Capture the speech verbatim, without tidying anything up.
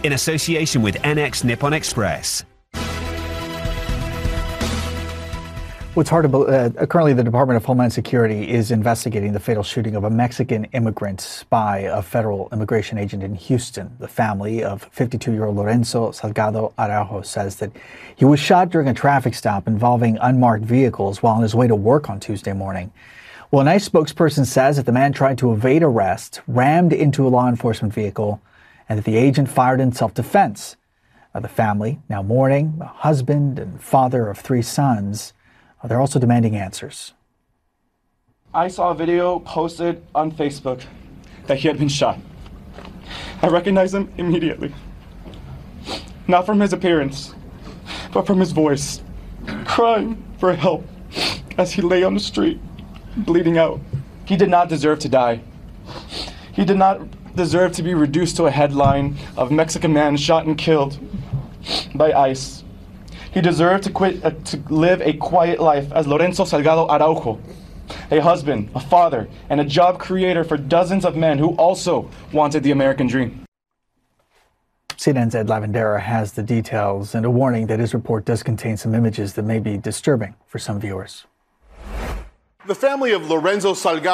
in association with N X Nippon Express. What's hard to believe, uh, currently the Department of Homeland Security is investigating the fatal shooting of a Mexican immigrant by a federal immigration agent in Houston. The family of fifty-two-year-old Lorenzo Salgado Araujo says that he was shot during a traffic stop involving unmarked vehicles while on his way to work on Tuesday morning. Well, an ICE spokesperson says that the man tried to evade arrest, rammed into a law enforcement vehicle, and that the agent fired in self-defense. Uh, the family, now mourning, a husband and father of three sons, they're also demanding answers. I saw a video posted on Facebook that he had been shot. I recognized him immediately. Not from his appearance, but from his voice, crying for help as he lay on the street, bleeding out. He did not deserve to die. He did not deserve to be reduced to a headline of Mexican man shot and killed by ICE. He deserved to quit uh, to live a quiet life as Lorenzo Salgado Araujo, a husband, a father, and a job creator for dozens of men who also wanted the American dream. C N N's Ed Lavandera has the details and a warning that his report does contain some images that may be disturbing for some viewers. The family of Lorenzo Salgado